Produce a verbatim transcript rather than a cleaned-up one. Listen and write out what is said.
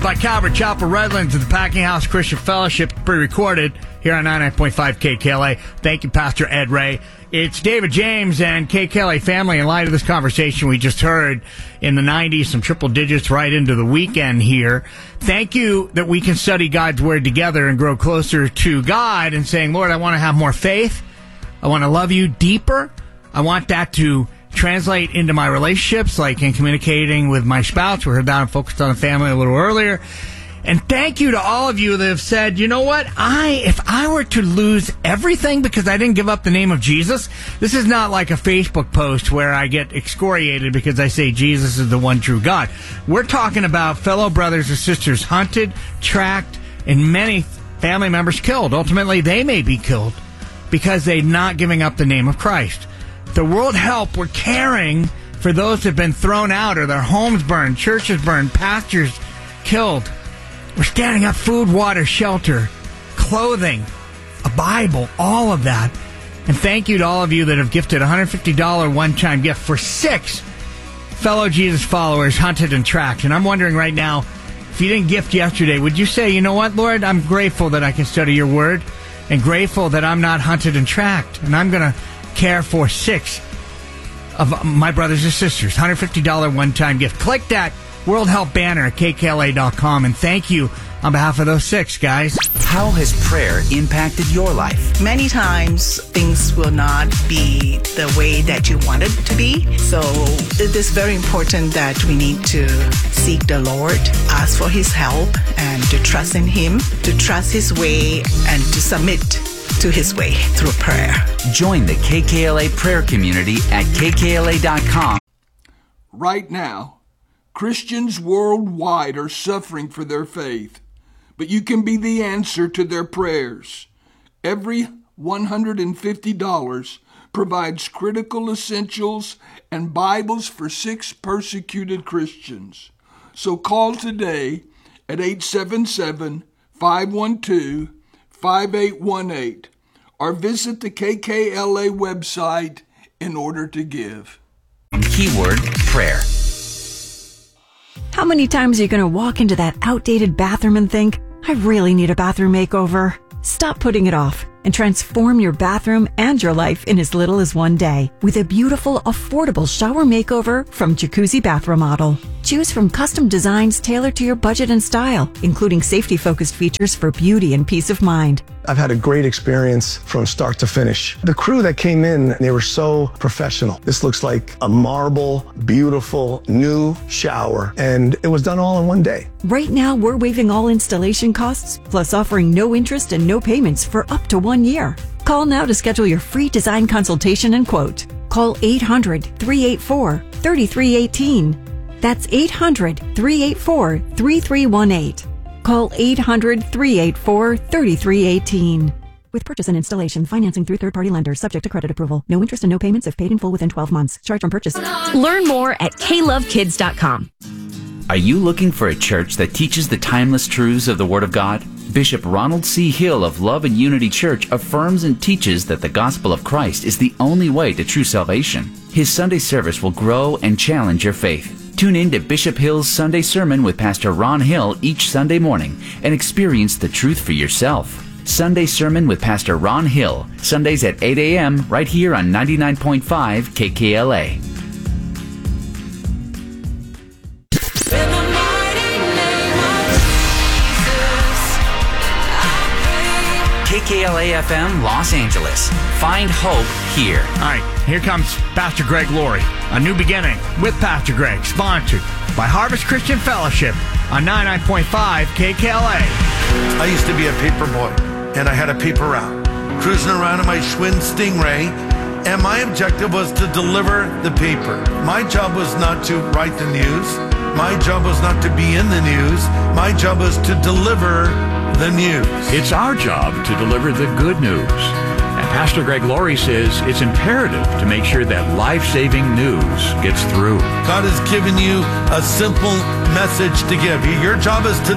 by Calvary Chapel Redlands and the Packing House Christian Fellowship, pre-recorded here on ninety-nine point five K K L A. Thank you, Pastor Ed Ray. It's David James and K K L A family. In light of this conversation we just heard in the nineties, some triple digits right into the weekend here. Thank you that we can study God's Word together and grow closer to God and saying, Lord, I want to have more faith. I want to love you deeper. I want that to translate into my relationships, like in communicating with my spouse. We heard that and focused on the family a little earlier. And thank you to all of you that have said, you know what, I if I were to lose everything because I didn't give up the name of Jesus, this is not like a Facebook post where I get excoriated because I say Jesus is the one true God. We're talking about fellow brothers or sisters hunted, tracked, and many family members killed. Ultimately, they may be killed because they're not giving up the name of Christ. The World Help, we're caring for those that have been thrown out or their homes burned, churches burned, pastors killed. We're standing up food, water, shelter, clothing, a Bible, all of that. And thank you to all of you that have gifted a one hundred fifty dollars one-time gift for six fellow Jesus followers hunted and tracked. And I'm wondering right now, if you didn't gift yesterday, would you say, you know what, Lord, I'm grateful that I can study your word and grateful that I'm not hunted and tracked. And I'm going to care for six of my brothers and sisters. one hundred fifty dollars one-time gift. Click that World Help banner at K K L A dot com, and thank you on behalf of those six, guys. How has prayer impacted your life? Many times things will not be the way that you want it to be. So it is very important that we need to seek the Lord, ask for His help, and to trust in Him, to trust His way, and to submit to His way through prayer. Join the K K L A prayer community at K K L A dot com. Right now, Christians worldwide are suffering for their faith, but you can be the answer to their prayers. Every one hundred fifty dollars provides critical essentials and Bibles for six persecuted Christians. So call today at eight seven seven, five one two, five eight one eight or visit the K K L A website in order to give. Keyword prayer. How many times are you going to walk into that outdated bathroom and think, I really need a bathroom makeover? Stop putting it off and transform your bathroom and your life in as little as one day with a beautiful, affordable shower makeover from Jacuzzi Bath Remodel. Choose from custom designs tailored to your budget and style, including safety-focused features for beauty and peace of mind. I've had a great experience from start to finish. The crew that came in, they were so professional. This looks like a marble, beautiful, new shower, and it was done all in one day. Right now, we're waiving all installation costs, plus offering no interest and no payments for up to one year. Call now to schedule your free design consultation and quote. Call eight hundred, three eight four, three three one eight. That's eight hundred, three eight four, three three one eight. Call eight hundred, three eight four, three three one eight. With purchase and installation, financing through third-party lenders, subject to credit approval. No interest and no payments if paid in full within twelve months. Charge on purchase. Learn more at K love kids dot com. Are you looking for a church that teaches the timeless truths of the Word of God? Bishop Ronald C. Hill of Love and Unity Church affirms and teaches that the gospel of Christ is the only way to true salvation. His Sunday service will grow and challenge your faith. Tune in to Bishop Hill's Sunday Sermon with Pastor Ron Hill each Sunday morning and experience the truth for yourself. Sunday Sermon with Pastor Ron Hill, Sundays at eight a.m. right here on ninety-nine point five K K L A. K K L A F M Los Angeles. Find hope here. All right, here comes Pastor Greg Laurie. A New Beginning with Pastor Greg, sponsored by Harvest Christian Fellowship on ninety-nine point five K K L A. I used to be a paper boy, and I had a paper route, cruising around in my Schwinn Stingray, and my objective was to deliver the paper. My job was not to write the news. My job was not to be in the news. My job was to deliver the news. It's our job to deliver the good news. And Pastor Greg Laurie says it's imperative to make sure that life-saving news gets through. God has given you a simple message to give. Your job is to